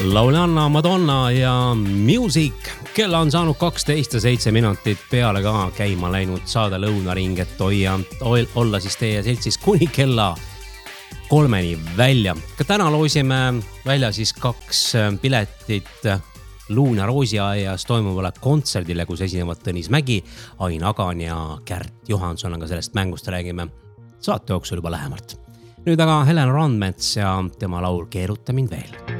Lauleanna, Madonna ja Music. Kella on saanud 12 ja 7 minutit peale ka käima läinud saada lõunaring, et olla siis teie seltsis kuni kella 3 välja. Ka täna loosime välja siis 2 piletit Luun ja Roosiaias toimuvale kontserdile, kus esinevad Tõnis Mägi, Ain Agan ja Kärt Johanson, aga sellest mängust räägime saate jooksul juba lähemalt. Nüüd aga Helen Randmets ja tema laul Keeruta mind veel.